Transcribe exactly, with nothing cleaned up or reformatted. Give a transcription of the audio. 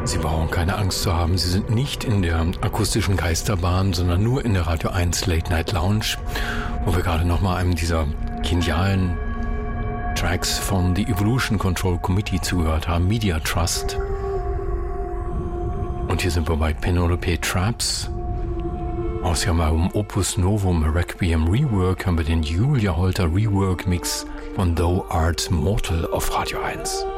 Sie brauchen keine Angst zu haben. Sie sind nicht in der akustischen Geisterbahn, sondern nur in der Radio eins Late Night Lounge, wo wir gerade nochmal einem dieser genialen Tracks von The Evolution Control Committee zugehört haben, Media Trust. Und hier sind wir bei Penelope Traps. Aus ihrem Album Opus Novum Requiem Rework haben wir den Julia Holter Rework Mix von Thou Art Mortal auf Radio eins.